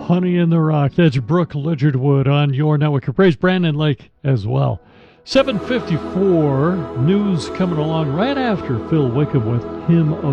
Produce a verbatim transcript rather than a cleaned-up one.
Honey in the Rock. That's Brooke Lidgerwood on your network of praise. Brandon Lake as well. seven fifty-four, news coming along right after Phil Wickham with Hymn of